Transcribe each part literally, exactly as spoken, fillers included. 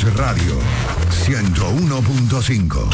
Radio ciento uno punto cinco.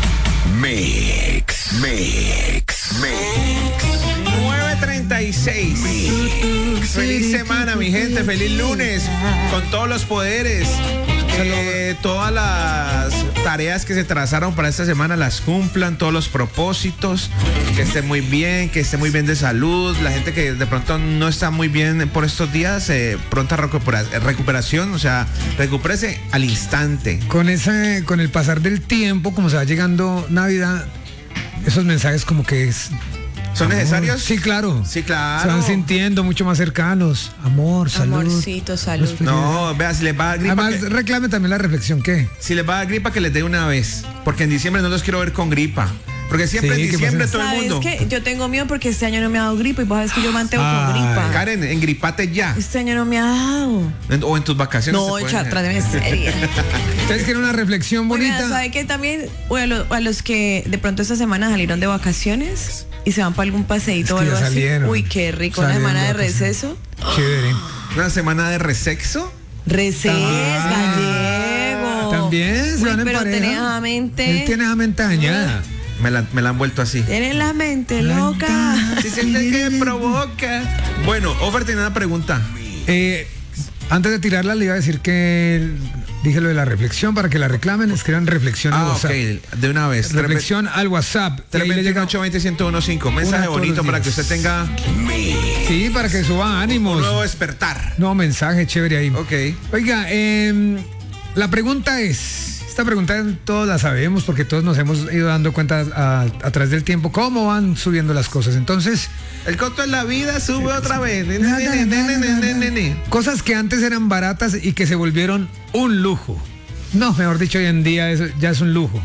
Mix, Mix, Mix. nueve treinta y seis. Mix. Feliz semana, mi gente. Feliz lunes. Con todos los poderes. Eh, todas las tareas que se trazaron para esta semana las cumplan, todos los propósitos, que esté muy bien, que esté muy bien de salud, la gente que de pronto no está muy bien por estos días, eh, pronta recupera- recuperación, o sea, recupérese al instante. Con ese, con el pasar del tiempo, como se va llegando Navidad, esos mensajes como que es... ¿Son amor. necesarios? Sí, claro. Sí, claro. Se van sintiendo mucho más cercanos. Amor, salud. Amorcito, salud. No, vea, si les va a dar gripa, Además, que, reclame también la reflexión, ¿qué? si les va a dar gripa, que les dé una vez, porque en diciembre no los quiero ver con gripa. Porque siempre Sí, en ¿qué diciembre pasa? todo el ¿Sabes mundo. qué? Yo tengo miedo porque este año no me ha dado gripa y vos sabes que yo mantengo Ay. con gripa. Karen, engripate ya. Este año no me ha dado. En- o en tus vacaciones. No, se pueden- chatra, de serie. ¿Ustedes quieren una reflexión bonita? Oigan, ¿sabe qué también? O a, lo- a los que de pronto esta semana salieron de vacaciones y se van para algún paseíto o Es que algo ya así. salieron. Uy, qué rico. Una Salieron semana de de vacaciones. receso. Chévere. Una semana de resexo. Reces, Ah, gallego. También se Uy, van en pero pareja. tenés la mente. Él tiene la mente dañada. Me la, me la han vuelto así. Tienes la mente loca. Si siente que provoca. Bueno, Offer tiene una pregunta. Eh, antes de tirarla le iba a decir que dije lo de la reflexión para que la reclamen, escriban reflexión al Ah, ok, WhatsApp. de una vez. Reflexión al WhatsApp. Y ahí le llega- ocho veinte, ciento quince. Mensaje Una todos bonito los para que días. usted tenga Sí, para que suba un ánimos. nuevo despertar. No, mensaje chévere ahí. Ok. Oiga, eh, la pregunta es, esta pregunta todos la sabemos porque todos nos hemos ido dando cuenta a, a través del tiempo cómo van subiendo las cosas. Entonces, El costo de la vida sube otra vez. cosas que antes eran baratas y que se volvieron un lujo. No, mejor dicho, hoy en día eso ya es un lujo.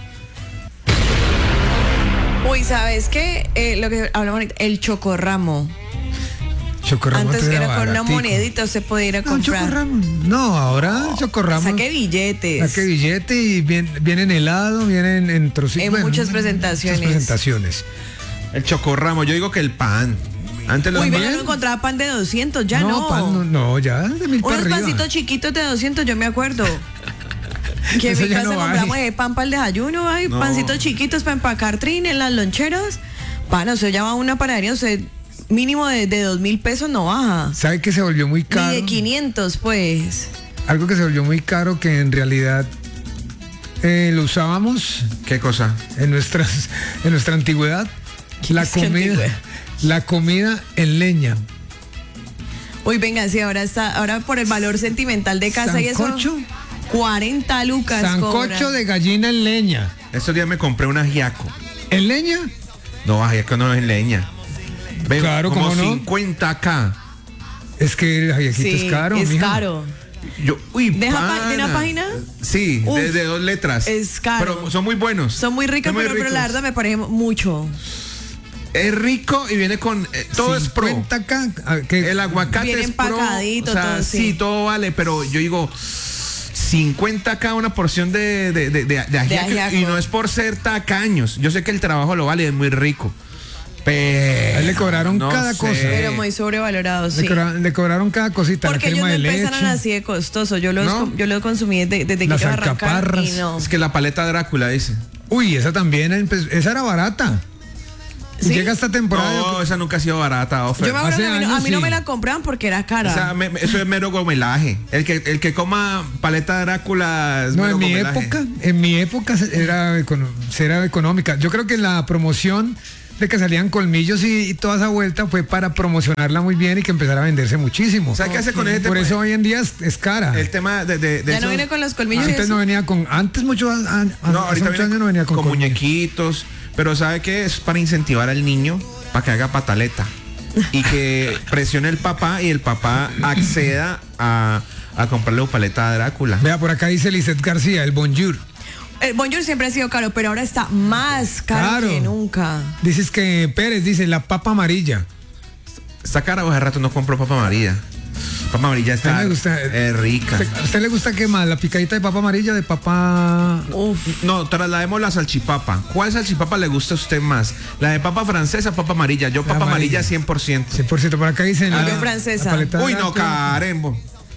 Uy, ¿sabes qué? Eh, lo que hablamos ahorita, el chocorramo. Chocorramo Antes era con una baratico. monedita, usted podía ir a No, comprar. chocorramo. No, ahora chocorramo. Saque billetes. Saque billete y viene, viene en helado, viene en, en trocitos. En muchas presentaciones. Muchas presentaciones. El chocorramo. Yo digo que el pan. Antes los Uy, pan- venga, no encontraba pan de doscientos, ya no. pan no, no, ya de mil para Unos arriba. pancitos chiquitos de doscientos, yo me acuerdo. Que en Eso mi ya casa no hay. compramos ese pan para el desayuno, ay, No. pancitos chiquitos para empacar trin en las loncheras. Pan, o sea, ya va a una panadería, o sea, mínimo de, de dos mil pesos no baja. ¿Sabe que se volvió muy Ni caro? de quinientos, pues. Algo que se volvió muy caro que en realidad eh, lo usábamos ¿Qué cosa? en nuestras en nuestra antigüedad. La es que comida, antigüedad? la comida en leña. Uy, venga, sí, ahora está, ahora por el valor sentimental de casa Sancocho. y eso. cuarenta lucas. Sancocho cobra. de gallina en leña. Estos días me compré un ajiaco. ¿En leña? No, ajiaco no es en leña. Ven, Claro, como ¿cómo no? cincuenta K. Es que el ajiaquito Sí, es caro. es mijo. caro. Yo, uy, ¿Deja pa- pana. de una página? Sí, Uf, de, de dos letras. es caro. Pero son muy buenos. Son muy ricos, Son muy pero, pero la ricos. verdad me parece mucho. Es rico y viene con. eh, todo es pro. cincuenta K, ah, que- El aguacate Viene es pro. empacadito, O sea, todo, sí. sí. todo vale, pero yo digo. cincuenta K una porción de, de, de, de, de ajiaco, ajiaco. y no es por ser tacaños. Yo sé que el trabajo lo vale, es muy rico. Pero. A él le cobraron no cada sé. cosa. Pero muy sobrevalorado, le, sí. cobra- le cobraron cada cosita. Porque la ellos crema no de empezaron leche. así de costoso. Yo los, ¿No? yo los consumí desde, desde que Las iba a arrancar alcaparras. y no. Es que la paleta Drácula dice. Uy, esa también, empe- esa era barata. ¿Sí? Llega esta temporada. No, esa nunca ha sido barata, Ofer. Yo me acuerdo hace que a mí, no, a años, mí no sí. me la compraban porque era cara. O sea, me- me- eso es mero gomelaje. El que, el que coma paleta Drácula es No, mero en mi gomelaje. época, en mi época era, econo- era económica. Yo creo que la promoción de que salían colmillos y, y toda esa vuelta fue para promocionarla muy bien y que empezara a venderse muchísimo. ¿Sabes qué hace con ese Por tema? eso hoy en día es, es cara. El tema de, de, de ya no esos- viene con los colmillos. y Antes eso. no venía con, antes mucho, an- an- No, hace ahorita muchos viene años no venía con, con colmillos. muñequitos. Pero ¿sabe qué? Es para incentivar al niño para que haga pataleta. Y que presione el papá y el papá acceda a, a comprarle una paleta de Drácula. Vea, por acá dice Lizeth García, el bonjour. El bonjour siempre ha sido caro, pero ahora está más caro Claro. que nunca. Dices que Pérez dice la papa amarilla. Está cara, o hace rato no compro papa amarilla. Papa amarilla A está mí me gusta. es rica. ¿A usted le gusta qué más? ¿La picadita de papa amarilla o de papa? Uf. No, traslademos la salchipapa. ¿Cuál salchipapa le gusta a usted más? ¿La de papa francesa o papa amarilla? Yo La papa amarilla amarilla. cien por ciento. cien por ciento. Por acá dicen Ah, la, yo francesa. la paleta Uy, no, Drácula. Carembo.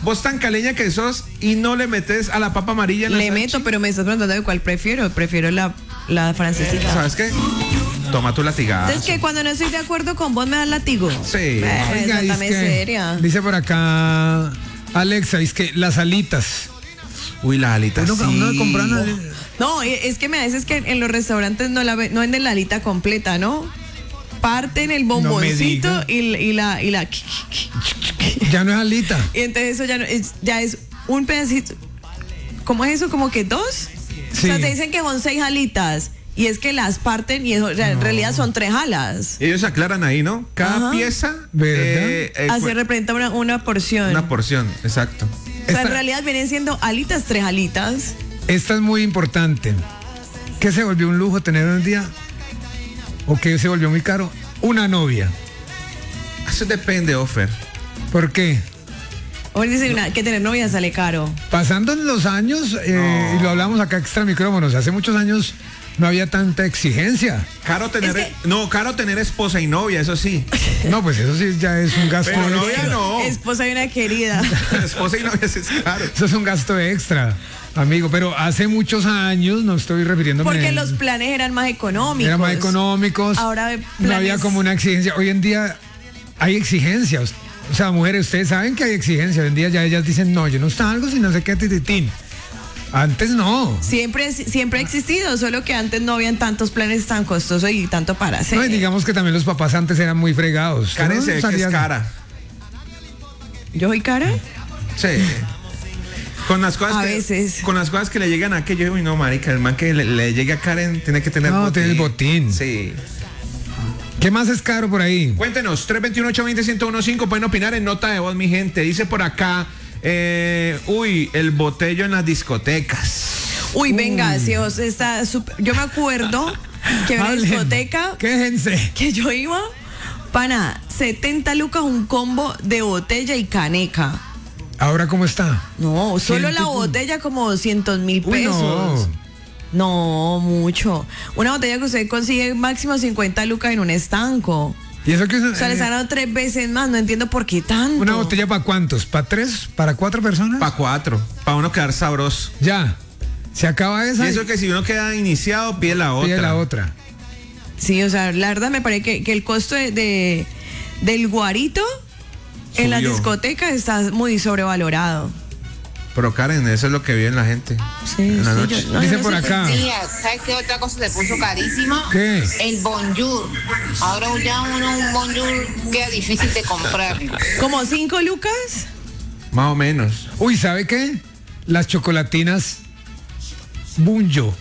vos tan caleña que sos y no le metes a la papa amarilla en la Le salchi. meto, pero me estás preguntando de cuál prefiero. Prefiero la, la francesita. ¿Sabes qué? Toma tu latigazo. Entonces que cuando no estoy de acuerdo con vos me das latigo. Sí. Eh, Oiga, esa es también que- es seria. dice por acá Alexa, es que las alitas. Uy, las alitas Uno, sí. uno compra una- No, es que me haces que en los restaurantes no la ve- no venden la alita completa, ¿no? Parten el bomboncito diga. y, y la y la ya no es alita. y entonces eso ya no es, ya es un pedacito. ¿Cómo es eso? ¿Como que dos? Sí. O sea, te dicen que son seis alitas y es que las parten y eso, o sea, en realidad son tres alas. Ellos aclaran ahí, ¿no? Cada Ajá. pieza ¿Verdad? eh, eh, Así cu- representa una, una porción. una porción, exacto. O sea, en Esta- realidad vienen siendo alitas, tres alitas. Esta es muy importante. ¿Qué se volvió un lujo tener hoy en día? ¿O qué se volvió muy caro? Una novia. Eso depende, Ofer. ¿Por qué? Hoy dice una- que tener novia sale caro. Pasando los años, eh, No. y lo hablamos acá extra micrófonos, hace muchos años no había tanta exigencia. Caro tener, Es no, caro tener esposa y novia, eso sí. No, pues eso sí ya es un gasto Pero extra. novia no. Esposa de una querida. Esposa y novia sí es caro. Eso es un gasto extra, amigo. Pero hace muchos años, no estoy refiriéndome. Porque los planes eran más económicos. eran más económicos. Ahora de no había planes- como una exigencia. Hoy en día hay exigencias. O sea, mujeres, ustedes saben que hay exigencia. Hoy en día ya ellas dicen, no, yo no salgo si no sé qué, tititín. Antes no. Siempre, siempre ha existido, solo que antes no habían tantos planes tan costosos y tanto para hacer. No, y digamos que también los papás antes eran muy fregados. Karen ¿No? se ve que es Salían- cara. ¿Yo soy cara? Sí. Con las cosas A que, veces. Con las cosas que le llegan a aquello, uy, no, marica, el man que le, le llegue a Karen tiene que tener No, tiene el botín. Sí. ¿Qué más es caro por ahí? Cuéntenos, tres dos uno, ocho dos cero, uno uno cinco, pueden opinar en nota de voz, mi gente. Dice por acá, eh, uy, el botello en las discotecas. Uy, venga, si os está súper- yo me acuerdo que en una Hablen. discoteca Quéjense. que yo iba, pana, setenta lucas un combo de botella y caneca. ¿Ahora cómo está? No, solo la Ciento- botella como doscientos mil Uy, pesos. no. No, mucho. Una botella que usted consigue máximo cincuenta lucas en un estanco. ¿Y eso que es? O sea, les eh, han dado tres veces más. No entiendo por qué tanto. ¿Una botella para cuántos? ¿Para tres? ¿Para cuatro personas? Para cuatro, para uno quedar sabroso. Ya. Se acaba esa. Y eso que si uno queda iniciado, pide la otra. pide la otra. Sí, o sea, la verdad me parece que, que el costo de, de- del guarito en la Subió. discoteca está muy sobrevalorado. Pero Karen, eso es lo que vive la gente. Sí, en la sí, noche. yo- no, Dice yo por no sé acá. Días, ¿sabes qué otra cosa se puso carísima? ¿Qué? El bonjour. Ahora ya uno un bonjour queda difícil de comprar. ¿Como cinco lucas? Más o menos. Uy, ¿sabe qué? Las chocolatinas Bunjo.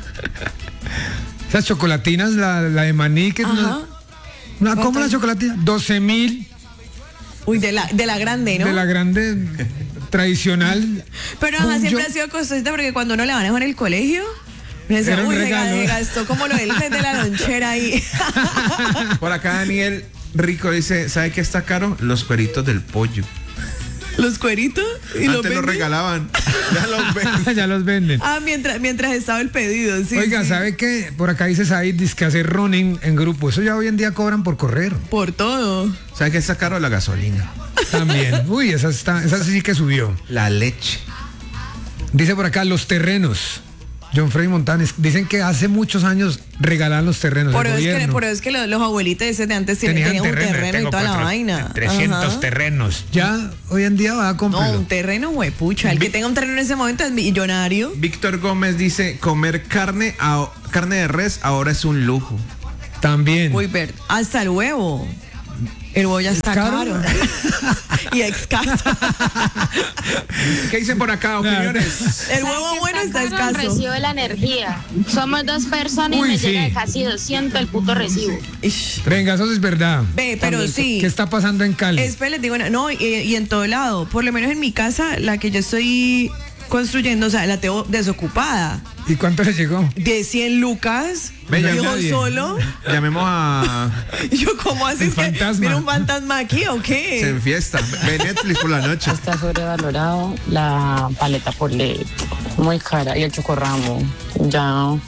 Esas chocolatinas, la, la de maní, que es una, Ajá. una- ¿cómo ¿Cuántas? la chocolatina? doce mil Uy, de la, de la grande, ¿no? de la grande tradicional. Pero ajá, Bunjo. siempre ha sido costosita porque cuando uno le van a dejar en el colegio, me decía, Era un uy, se regalo. ga- gastó como lo del de la lonchera ahí. Por acá Daniel Rico dice, ¿sabe qué está caro? Los cueritos del pollo. Los cueritos y los Antes los venden. regalaban. Ya los ven. Ya los venden. Ah, mientras, mientras estaba el pedido, sí. Oiga, sí. ¿sabe qué? Por acá dice Said, dice que hacer running en grupo. Eso ya hoy en día cobran por correr. Por todo. ¿Sabe qué está caro? La gasolina. También. Uy, esa, está, esa sí que subió. La leche. Dice por acá, los terrenos. John Freddy Montanes. Dicen que hace muchos años regalaban los terrenos. Por el eso es que, gobierno. por eso es que los, los abuelitos ese de antes tenían, Tenían tenían un terreno, terreno y tengo toda la cuatro- vaina. trescientos Ajá. terrenos. Ya hoy en día va a No, comprarlo. un terreno, huepucha. El que Vi- tenga un terreno en ese momento es millonario. Víctor Gómez dice, comer carne, a- carne de res ahora es un lujo. También. Uy, ver, hasta el huevo. El huevo ya está caro? caro. y escaso. ¿Qué dicen por acá? Opiniones. El huevo bueno está caro el escaso. recibo de la energía. Somos dos personas Uy, y me sí. llega de casi doscientos el puto recibo. Ish. Venga, eso es verdad. Ve, pero También. sí. ¿Qué está pasando en Cali? Espera, les digo, una- no, y, y en todo lado. Por lo menos en mi casa, la que yo estoy construyendo, o sea, la tengo desocupada. ¿Y cuánto le llegó? De cien lucas, Ve, ya yo nadie. solo. Llamemos a... Yo, ¿cómo así? El Es que fantasma. ¿Mira un fantasma aquí o Se qué? enfiesta. Ve Netflix por la noche. Está sobrevalorado la paleta por ley, muy cara, y el chocorramo. Ya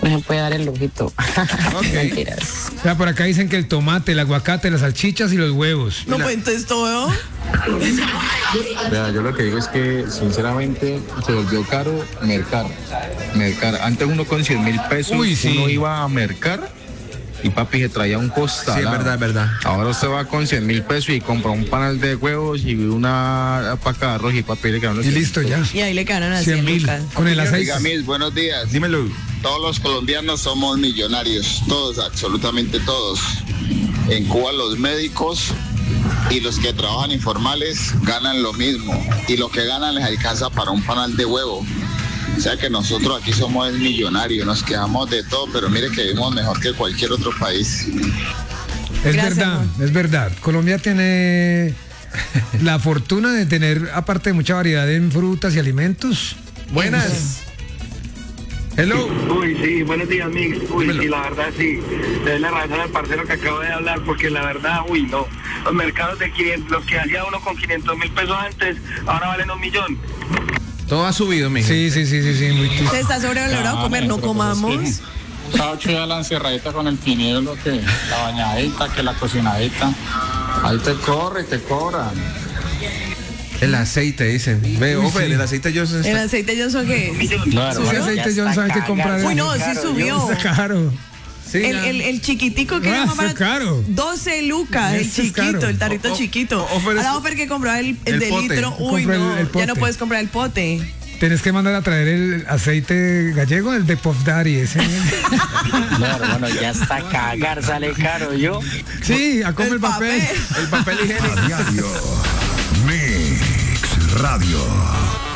no se puede dar el lujito. Mentiras. O sea, por acá dicen que el tomate, el aguacate, las salchichas y los huevos. No, pues entonces todo. Vea, yo lo que digo es que sinceramente se volvió caro mercar. Mercar. Antes uno con cien mil pesos Uy, sí. uno iba a mercar y papi se traía un costal. Sí, es verdad, es verdad. Ahora usted va con cien mil pesos y compra un panal de huevos y una paca de arroz y papi le quedan los Y listo ya. Y ahí le quedaron así cien mil con el aceite. Oiga, Miss, buenos días. Dímelo. Todos los colombianos somos millonarios, todos, absolutamente todos. En Cuba los médicos y los que trabajan informales ganan lo mismo y lo que ganan les alcanza para un panal de huevo. O sea que nosotros aquí somos el millonario, nos quedamos de todo, pero mire que vivimos mejor que cualquier otro país. Es Gracias, verdad, amor. es verdad. Colombia tiene la fortuna de tener, aparte de mucha variedad en frutas y alimentos. Buenas. Hello. Uy, sí, buenos días, Mix. Uy, sí, la verdad, sí. Le doy la razón al parcero que acabo de hablar, porque la verdad, uy, no. Los mercados de quinientos, los que hacía uno con quinientos mil pesos antes, ahora valen un millón. Todo ha subido, mi gente. Sí, sí, sí, sí, sí, muy Se triste. está sobrevalorado comer, no comamos. Ocho ya la encerradita con el pinielo, que la bañadita, que la cocinadita. Ahí te corre y te cobran. El aceite, dicen. Ve, Uy, Ofer, sí. el aceite yo sé. El aceite yo sé que Claro, Ese aceite Johnson hay que comprar. Uy, no, sí subió. Está caro. Sí, El, ya. el, el chiquitico que Ah, era más está barato, caro. doce lucas, el Ese es chiquito, caro. el tarrito O- o- chiquito. o- Ofer es- Ahora Ofer que compró el, el, el de pote. litro, uy Compra el- no, el ya pote. no puedes comprar el pote. Tienes que mandar a traer el aceite gallego, el de Puff Daddy ese. Claro, bueno, ya hasta cagar sale caro, yo. Sí, a comer El el papel. papel. El papel higiénico. A diario. Mix Radio.